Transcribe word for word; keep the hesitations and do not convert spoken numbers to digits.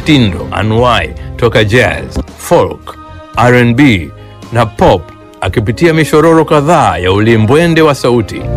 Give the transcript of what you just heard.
mitindo anuai toka jazz, folk, R and B na pop, akipitia mishororo kadhaa ya ulimbwende wa sauti.